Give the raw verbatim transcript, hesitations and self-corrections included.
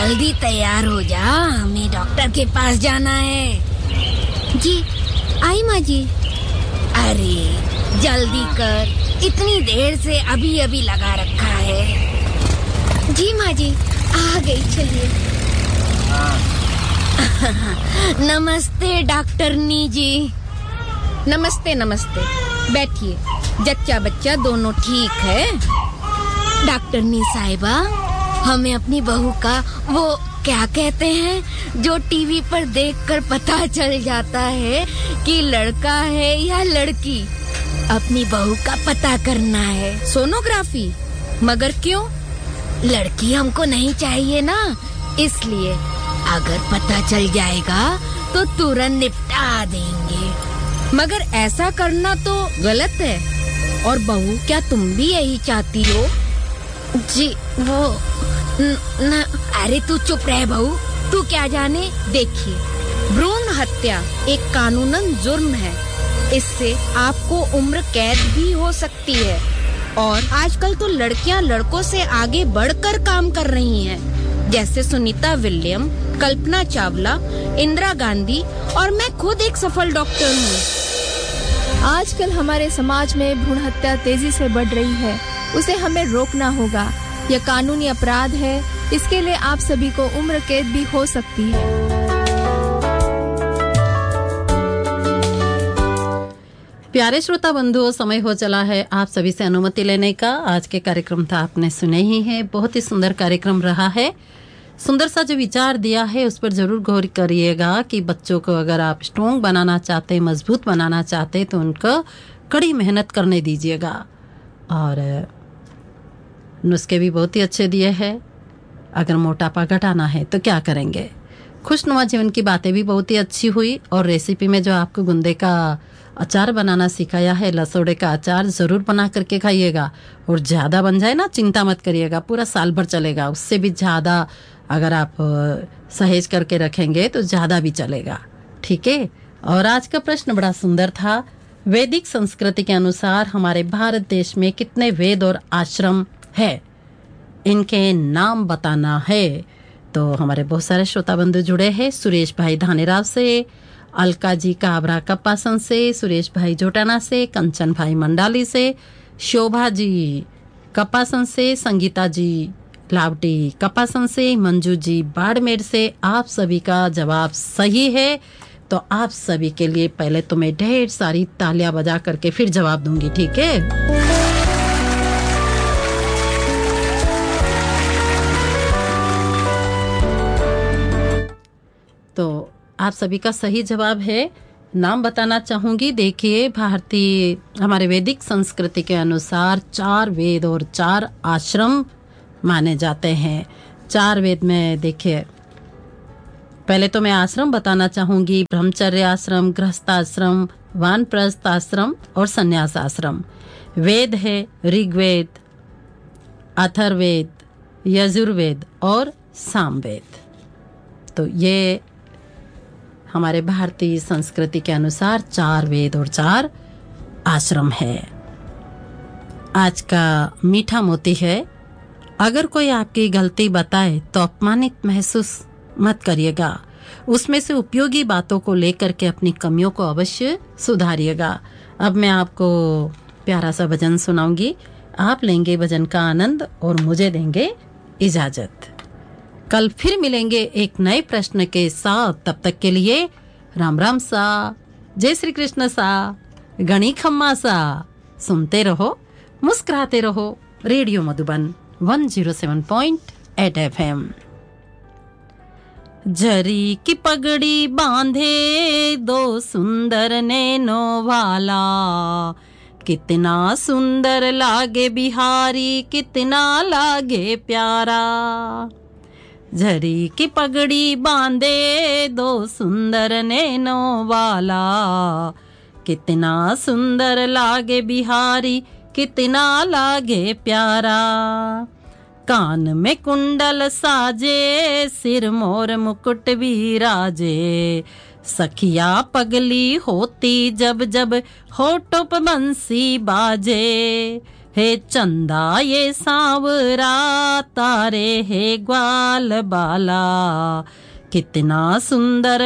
जल्दी तैयार हो जा, हमें डॉक्टर के पास जाना है। जी आई माँ जी। अरे जल्दी कर, इतनी देर से अभी अभी लगा रखा है। जी माँ जी आ गई, चलिए। नमस्ते डॉक्टरनी जी। नमस्ते नमस्ते, बैठिए। जच्चा बच्चा दोनों ठीक है? डॉक्टरनी साहिबा, हमें अपनी बहू का वो क्या कहते हैं जो टीवी पर देखकर पता चल जाता है कि लड़का है या लड़की, अपनी बहू का पता करना है। सोनोग्राफी? मगर क्यों? लड़की हमको नहीं चाहिए ना, इसलिए अगर पता चल जाएगा तो तुरंत निपटा देंगे। मगर ऐसा करना तो गलत है। और बहू, क्या तुम भी यही चाहती हो? जी वो न, न, अरे तू चुप रह बहू, तू क्या जाने। देखिए, भ्रूण हत्या एक कानूनन जुर्म है। इससे आपको उम्र कैद भी हो सकती है। और आजकल तो लड़कियां लड़कों से आगे बढ़कर काम कर रही हैं, जैसे सुनीता विलियम, कल्पना चावला, इंदिरा गांधी, और मैं खुद एक सफल डॉक्टर हूँ। आजकल हमारे समाज में भ्रूण हत्या तेजी से बढ़ रही है, उसे हमें रोकना होगा। यह कानूनी अपराध है, इसके लिए आप सभी को उम्र कैद भी हो सकती है। प्यारे श्रोता बंधुओं, समय हो चला है आप सभी से अनुमति लेने का। आज के कार्यक्रम था आपने सुने ही है, बहुत ही सुंदर कार्यक्रम रहा है। सुंदर सा जो विचार दिया है उस पर जरूर गौर करिएगा कि बच्चों को अगर आप स्ट्रॉन्ग बनाना चाहते, मजबूत बनाना चाहते, तो उनको कड़ी मेहनत करने दीजिएगा। और नुस्खे भी बहुत ही अच्छे दिए हैं। अगर मोटापा घटाना है तो क्या करेंगे। खुशनुमा जीवन की बातें भी बहुत ही अच्छी हुई। और रेसिपी में जो आपको गुंदे का अचार बनाना सिखाया है, लसोड़े का अचार जरूर बना करके खाइएगा। और ज़्यादा बन जाए ना, चिंता मत करिएगा, पूरा साल भर चलेगा। उससे भी ज़्यादा अगर आप सहेज करके रखेंगे तो ज़्यादा भी चलेगा, ठीक है। और आज का प्रश्न बड़ा सुंदर था। वैदिक संस्कृति के अनुसार हमारे भारत देश में कितने वेद और आश्रम है, इनके नाम बताना है। तो हमारे बहुत सारे श्रोता बंधु जुड़े हैं। सुरेश भाई धानेराव से, अलका जी काबरा कप्पासन से, सुरेश भाई जोटाना से, कंचन भाई मंडाली से, शोभा जी कप्पासन से, संगीता जी लावटी कप्पासन से, मंजू जी बाड़मेर से। आप सभी का जवाब सही है। तो आप सभी के लिए पहले तो मैं ढेर सारी तालियां बजा करके फिर जवाब दूंगी, ठीक है। तो आप सभी का सही जवाब है। नाम बताना चाहूंगी। देखिए, भारतीय हमारे वैदिक संस्कृति के अनुसार चार वेद और चार आश्रम माने जाते हैं। चार वेद में देखिए, पहले तो मैं आश्रम बताना चाहूंगी। ब्रह्मचर्य आश्रम, गृहस्थाश्रम, वानप्रस्थ आश्रम और संन्यास आश्रम। वेद है ऋग्वेद, अथर्ववेद, यजुर्वेद और सामवेद। तो ये हमारे भारतीय संस्कृति के अनुसार चार वेद और चार आश्रम है। आज का मीठा मोती है, अगर कोई आपकी गलती बताए तो अपमानित महसूस मत करिएगा। उसमें से उपयोगी बातों को लेकर के अपनी कमियों को अवश्य सुधारिएगा। अब मैं आपको प्यारा सा भजन सुनाऊंगी। आप लेंगे भजन का आनंद और मुझे देंगे इजाजत। कल फिर मिलेंगे एक नए प्रश्न के साथ। तब तक के लिए राम राम सा, जय श्री कृष्ण सा, गणी खम्मा सा। सुनते रहो, मुस्कुराते रहो। Radio Madhuban one zero seven point eight F M. जरी की पगड़ी बांधे दो सुंदर नैनो वाला, कितना सुंदर लागे बिहारी, कितना लागे प्यारा। झरी की पगड़ी बांधे दो सुंदर नैनो वाला, कितना सुंदर लागे बिहारी, कितना लागे प्यारा। कान में कुंडल साजे, सिर मोर मुकुट विराजे, सखिया पगली होती जब जब होठों पे बंसी बाजे। हे चंदा ये सांवरा तारे हे ग्वाल बाला, कितना सुंदर